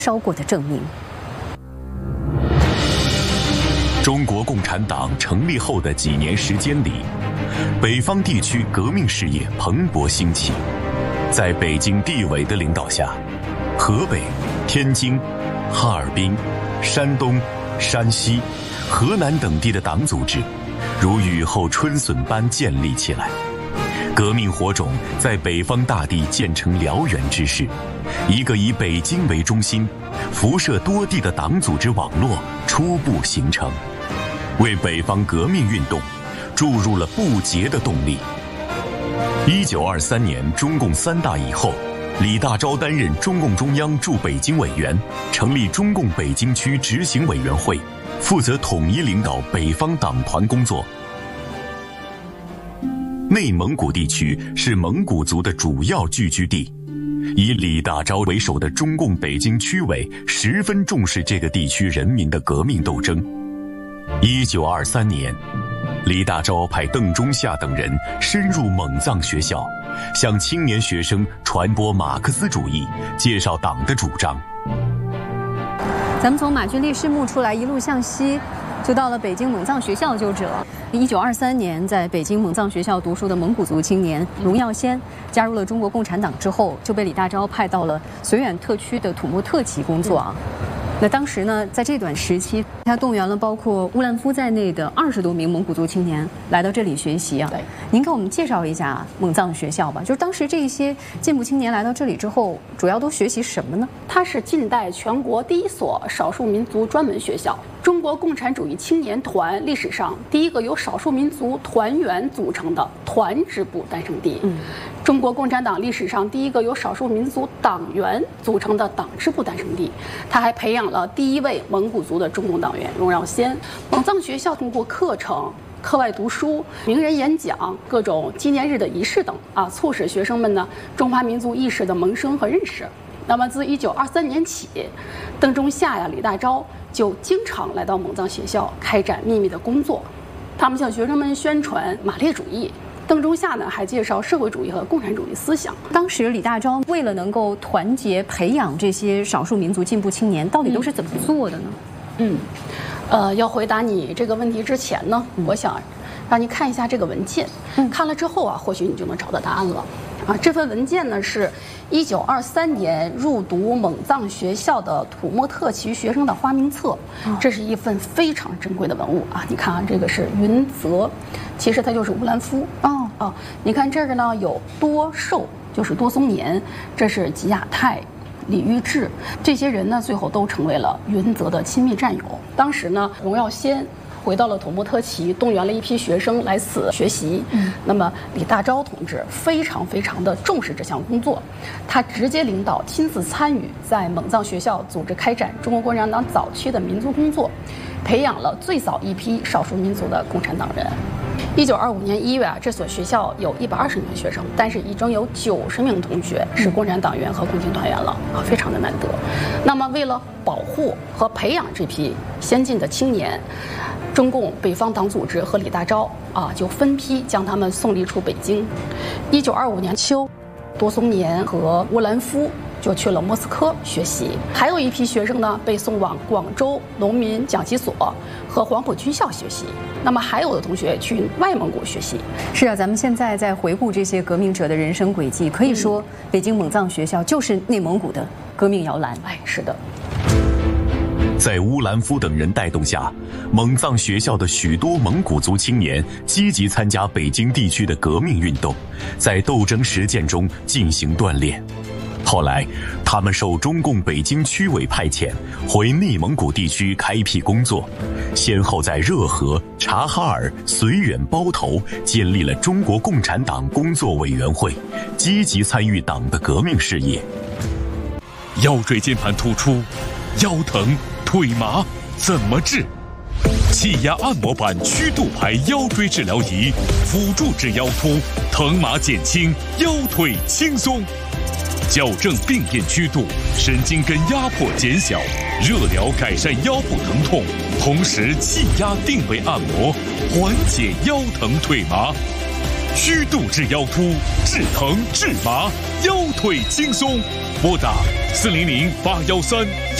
烧过的证明。 中国共产党成立后的几年时间里，北方地区革命事业蓬勃兴起。在北京地委的领导下，河北、天津、哈尔滨、山东、山西、河南等地的党组织如雨后春笋般建立起来，革命火种在北方大地建成燎原之势，一个以北京为中心、辐射多地的党组织网络初步形成，为北方革命运动注入了不竭的动力。1923年中共3大以后，李大钊担任中共中央驻北京委员，成立中共北京区执行委员会，负责统一领导北方党团工作。内蒙古地区是蒙古族的主要聚居地，以李大钊为首的中共北京区委十分重视这个地区人民的革命斗争。1923年，李大钊派邓中夏等人深入蒙藏学校，向青年学生传播马克思主义，介绍党的主张。 咱们从马军烈士墓出来，一路向西，就到了北京蒙藏学校就职了。1923年，在北京蒙藏学校读书的蒙古族青年荣耀先加入了中国共产党之后，就被李大钊派到了绥远特区的土木特旗工作啊。那当时呢，在这段时期，他动员了包括乌兰夫在内的20多名蒙古族青年来到这里学习啊。 对， 您给我们介绍一下蒙藏学校吧。就是当时这些进步青年来到这里之后，主要都学习什么呢？ 它是近代全国第一所少数民族专门学校，中国共产主义青年团历史上第一个由少数民族团员组成的团支部诞生地。中国共产党历史上第一个由少数民族党员组成的党支部诞生地。他还培养了第一位蒙古族的中共党员荣耀先。蒙藏学校通过课程、课外读书、名人演讲、各种纪念日的仪式等促使学生们呢中华民族意识的萌生和认识。那么自1923年起，邓中夏李大钊就经常来到蒙藏学校开展秘密的工作。他们向学生们宣传马列主义，邓中夏呢还介绍社会主义和共产主义思想。 当时李大钊为了能够团结培养这些少数民族进步青年，到底都是怎么做的呢？ 要回答你这个问题之前呢，我想让你看一下这个文件。看了之后或许你就能找到答案了。这份文件呢是1923年入读蒙藏学校的土木特旗学生的花名册。这是一份非常珍贵的文物你看这个是云泽，其实它就是乌兰夫。你看这个呢有多寿，就是多松年，这是吉亚泰、李玉志，这些人呢最后都成为了云泽的亲密战友。当时呢，荣耀先回到了土木特旗，动员了一批学生来此学习。那么李大钊同志非常的重视这项工作，他直接领导、亲自参与在蒙藏学校组织开展中国共产党早期的民族工作，培养了最早一批少数民族的共产党人。1925年1月这所学校有120名学生，但是已经有90名同学是共产党员和共青团员了非常的难得。那么为了保护和培养这批先进的青年，中共北方党组织和李大钊就分批将他们送离出北京。1925年秋，多松年和乌兰夫就去了莫斯科学习，还有一批学生呢被送往广州农民讲习所和黄埔军校学习。那么还有的同学去外蒙古学习。 是咱们现在在回顾这些革命者的人生轨迹，可以说北京蒙藏学校就是内蒙古的革命摇篮。 是的。 在乌兰夫等人带动下，蒙藏学校的许多蒙古族青年积极参加北京地区的革命运动，在斗争实践中进行锻炼。后来，他们受中共北京区委派遣，回内蒙古地区开辟工作，先后在热河、察哈尔、绥远、包头建立了中国共产党工作委员会，积极参与党的革命事业。 腰椎间盘突出、腰疼、腿麻怎么治？气压按摩板曲度牌腰椎治疗仪，辅助治腰突，疼麻减轻，腰腿轻松。矫正病变曲度，神经根压迫减小，热疗改善腰部疼痛，同时气压定位按摩，缓解腰疼腿麻。曲度治腰突，治疼治麻，腰腿轻松。拨打 400-813。